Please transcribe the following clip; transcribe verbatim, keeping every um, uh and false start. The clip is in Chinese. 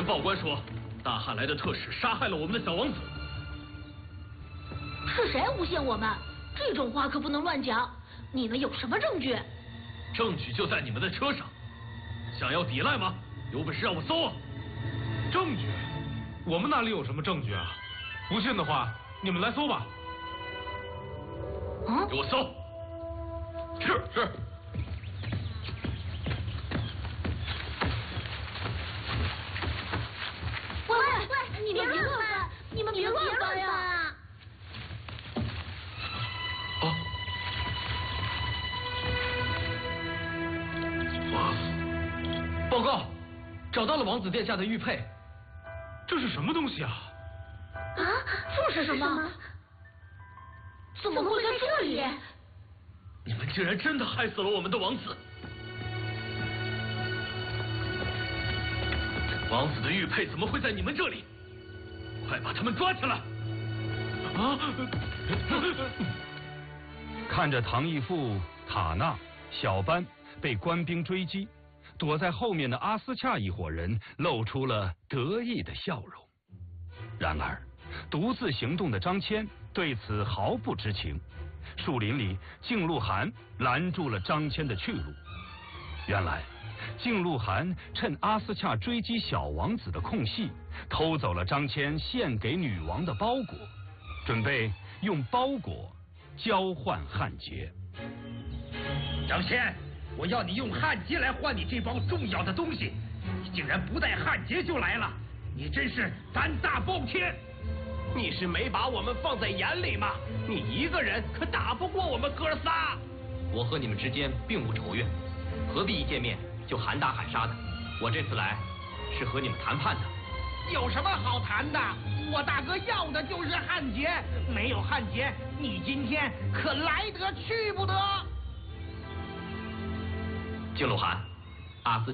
人报官说，大汉来的特使杀害了我们的小王子。 是谁诬陷我们？这种话可不能乱讲。你们有什么证据？ 证据就在你们的车上。想要抵赖吗？有本事让我搜啊！ 证据？我们哪里有什么证据啊？不信的话，你们来搜吧。 啊！ 给我搜！是是。 喂喂，你们别乱翻！你们别乱翻呀！ 啊！报告，找到了王子殿下的玉佩。 这是什么东西啊？ 啊，这是什么？怎么会在这里？ 你们竟然真的害死了我们的王子！王子的玉佩怎么会在你们这里？快把他们抓起来！啊！ 看着唐义父、塔纳、小班被官兵追击，躲在后面的阿斯恰一伙人露出了得意的笑容。然而，独自行动的张骞对此毫不知情。树林里，敬鹿寒拦住了张骞的去路。原来，敬鹿寒趁阿斯恰追击小王子的空隙，偷走了张骞献给女王的包裹，准备用包裹交换汉劫。 张骞，我要你用汉劫来换你这包重要的东西，你竟然不带汉劫就来了，你真是胆大包天！ 你是没把我们放在眼里吗？你一个人可打不过我们哥仨。 我和你们之间并无仇怨，何必一见面就喊打喊杀的？我这次来是和你们谈判的。 有什么好谈的？我大哥要的就是汉劫，没有汉劫，你今天可来得去不得。 敬鹿寒，阿斯